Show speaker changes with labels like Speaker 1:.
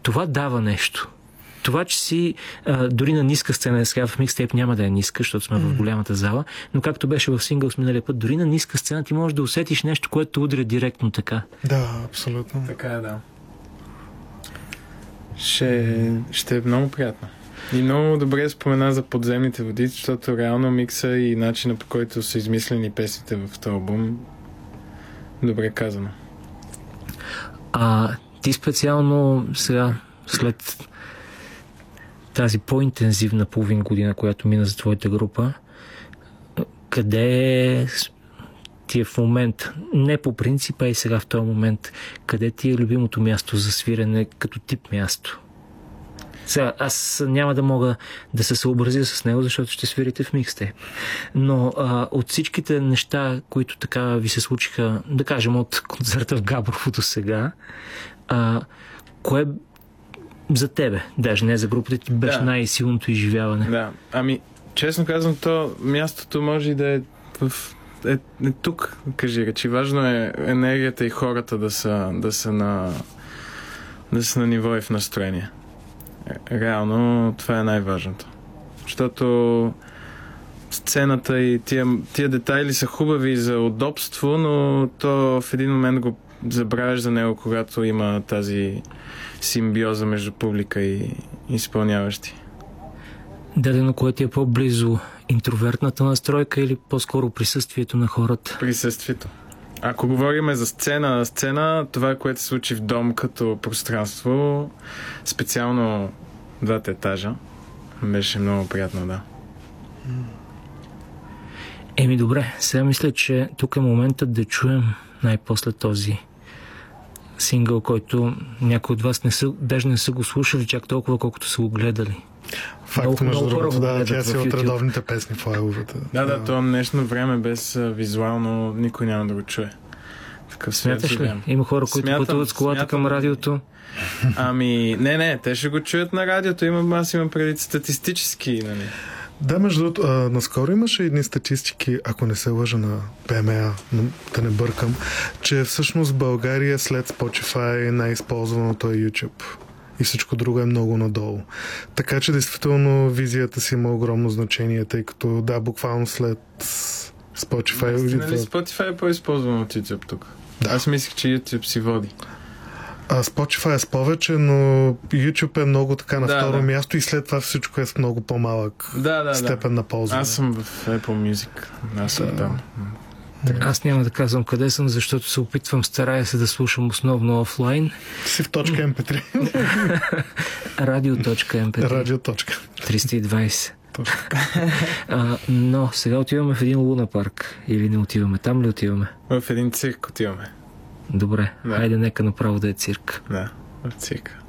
Speaker 1: това дава нещо. Това, че си дори на ниска сцена, сега в микстейп няма да е ниска, защото сме в голямата зала, но както беше в сингълс миналия път, дори на ниска сцена ти можеш да усетиш нещо, което удря директно така.
Speaker 2: Да, абсолютно.
Speaker 3: Така е, да. Ще е много приятно. И много добре спомена за подземните води, защото реално микса и начина, по който са измислени песните в този албум, добре казано.
Speaker 1: Ти специално сега, след тази по-интензивна половин година, която мина за твоята група, къде ти е в момента, не по принцип, а и сега в този момент, къде ти е любимото място за свирене като тип място? Сега, аз няма да мога да се съобразя с него, защото ще свирите в микстейп. Но от всичките неща, които така ви се случиха, да кажем от концерта в Габрово до сега, кое за тебе, даже не за групата ти, беше най-силното изживяване?
Speaker 3: Да, честно казвам, то мястото може и да е тук, кажи речи. Важно е енергията и хората да са на ниво и в настроение. Реално това е най-важното. Защото сцената и тия детайли са хубави за удобство, но то в един момент го забравяш за него, когато има тази симбиоза между публика и изпълняващи.
Speaker 1: Дадено, кое ти е по-близо? Интровертната настройка или по-скоро присъствието на хората?
Speaker 3: Присъствието. Ако говорим за сцена, това, което се случи в дом като пространство, специално двата етажа, беше много приятно, да.
Speaker 1: Добре, сега мисля, че тук е моментът да чуем най-после този сингъл, който някои от вас даже не са го слушали чак толкова, колкото са го гледали.
Speaker 2: Факт, между другото, тя си от редовните песни файловете.
Speaker 3: Да, това днешно време без визуално никой няма да го чуе. Такъв
Speaker 1: смяташ ли? Има хора, които пътуват с колата към радиото?
Speaker 3: Не, те ще го чуят на радиото. Аз имам преди статистически, нали?
Speaker 2: Да, между другото, наскоро имаше едни статистики, ако не се лъжа на ПМА, да не бъркам, че всъщност България след Spotify най-използваното е YouTube. И всичко друго е много надолу. Така че, действително, визията си има огромно значение, тъй като, буквално след Spotify...
Speaker 3: Spotify е по-използвано от YouTube тук. Да. Аз мислих, че YouTube си води.
Speaker 2: Spotify е с повече, но YouTube е много така на второ място и след това всичко е с много по-малък степен на ползване.
Speaker 3: Аз съм в Apple Music. Аз съм там.
Speaker 1: Аз няма да казвам къде съм, защото се опитвам, старая се да слушам основно офлайн.
Speaker 2: Си в .mp3.
Speaker 1: Radio.mp3.
Speaker 2: Radio.
Speaker 1: 320. Но сега отиваме в един луна парк. Или не отиваме? Там ли отиваме?
Speaker 3: В един цирк отиваме.
Speaker 1: Добре, хайде нека направо да е цирк.
Speaker 3: Да, в цирк.